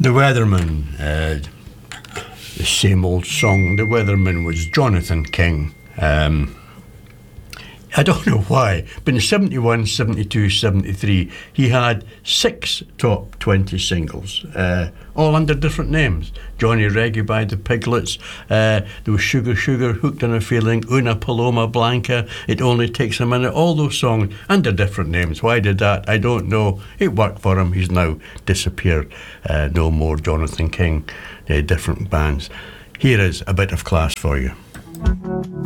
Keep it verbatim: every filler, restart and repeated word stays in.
The Weatherman, uh, the same old song. The Weatherman was Jonathan King. Um, I don't know why, but in seventy-one, seventy-two, seventy-three, he had six top twenty singles, uh, all under different names. Johnny Reggae by the Piglets, uh, there was Sugar Sugar, Hooked on a Feeling, Una Paloma Blanca, It Only Takes a Minute, all those songs under different names. Why did that? I don't know. It worked for him. He's now disappeared. Uh, no more Jonathan King, uh, different bands. Here is a bit of class for you.